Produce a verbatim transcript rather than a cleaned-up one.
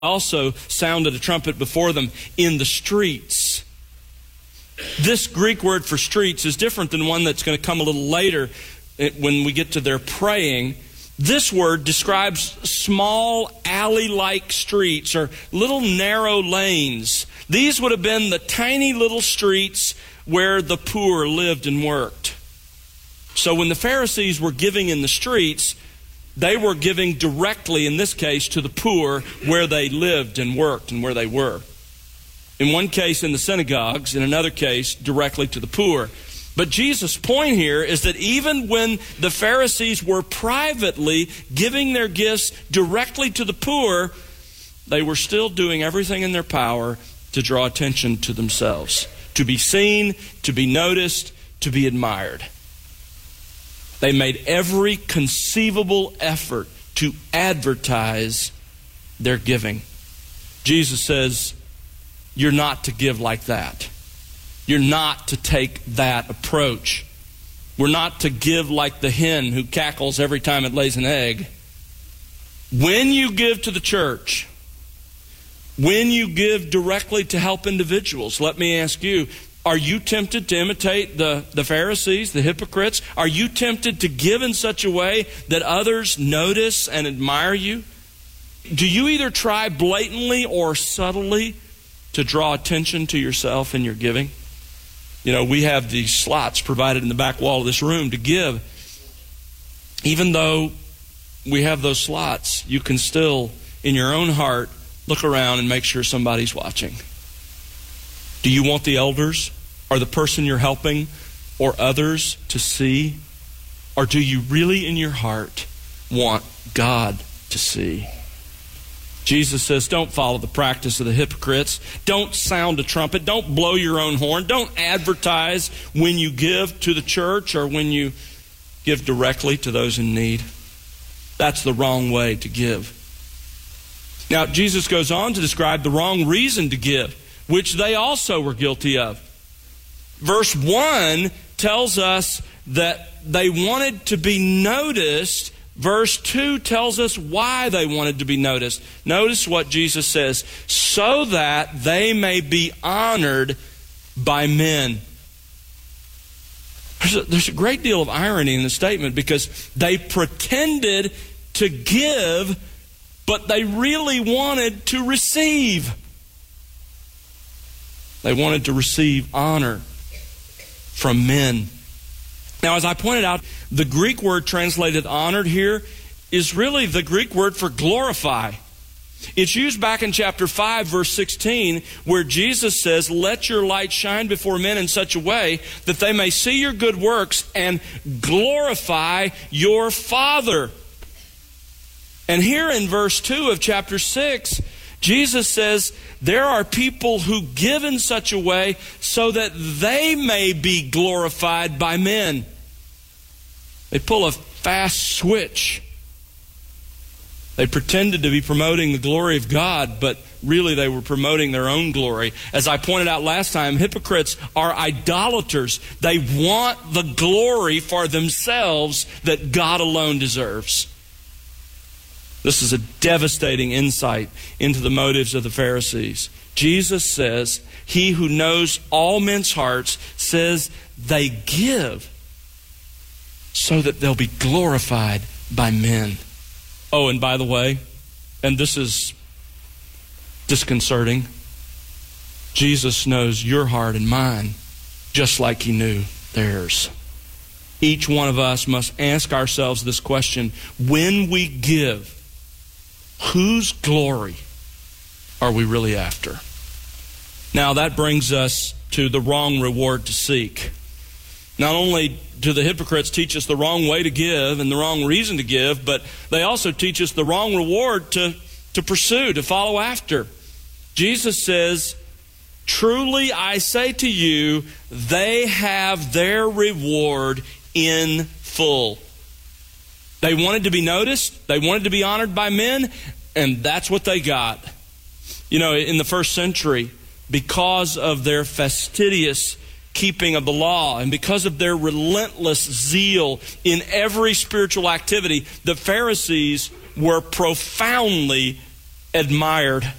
also sounded a trumpet before them in the streets. This Greek word for streets is different than one that's going to come a little later when we get to their praying. This word describes small alley-like streets or little narrow lanes. These would have been the tiny little streets where the poor lived and worked. So when the Pharisees were giving in the streets, they were giving directly, in this case, to the poor where they lived and worked and where they were. In one case, in the synagogues. In another case, directly to the poor. But Jesus' point here is that even when the Pharisees were privately giving their gifts directly to the poor, they were still doing everything in their power to draw attention to themselves, to be seen, to be noticed, to be admired. They made every conceivable effort to advertise their giving. Jesus says, you're not to give like that. You're not to take that approach. We're not to give like the hen who cackles every time it lays an egg. When you give to the church, when you give directly to help individuals, let me ask you, are you tempted to imitate the, the Pharisees, the hypocrites? Are you tempted to give in such a way that others notice and admire you? Do you either try blatantly or subtly to draw attention to yourself in your giving? You know, we have these slots provided in the back wall of this room to give. Even though we have those slots, you can still, in your own heart, look around and make sure somebody's watching. Do you want the elders or the person you're helping or others to see? Or do you really in your heart want God to see? Jesus says, don't follow the practice of the hypocrites. Don't sound a trumpet. Don't blow your own horn. Don't advertise when you give to the church or when you give directly to those in need. That's the wrong way to give. Now, Jesus goes on to describe the wrong reason to give, which they also were guilty of. Verse one tells us that they wanted to be noticed. Verse two tells us why they wanted to be noticed. Notice what Jesus says, so that they may be honored by men. There's a, there's a great deal of irony in the statement because they pretended to give, but they really wanted to receive. They wanted to receive honor from men. Now, as I pointed out, the Greek word translated honored here is really the Greek word for glorify. It's used back in chapter five, verse sixteen, where Jesus says, let your light shine before men in such a way that they may see your good works and glorify your Father. And here in verse two of chapter six, Jesus says there are people who give in such a way so that they may be glorified by men. They pull a fast switch. They pretended to be promoting the glory of God, but really they were promoting their own glory. As I pointed out last time, hypocrites are idolaters. They want the glory for themselves that God alone deserves. This is a devastating insight into the motives of the Pharisees. Jesus says, he who knows all men's hearts says they give so that they'll be glorified by men. Oh, and by the way, and this is disconcerting, Jesus knows your heart and mine just like he knew theirs. Each one of us must ask ourselves this question: when we give, whose glory are we really after? Now that brings us to the wrong reward to seek. Not only do the hypocrites teach us the wrong way to give and the wrong reason to give, but they also teach us the wrong reward to, to pursue, to follow after. Jesus says, truly I say to you, they have their reward in full. They wanted to be noticed. They wanted to be honored by men. And that's what they got. You know, in the first century, because of their fastidious keeping of the law and because of their relentless zeal in every spiritual activity, the Pharisees were profoundly admired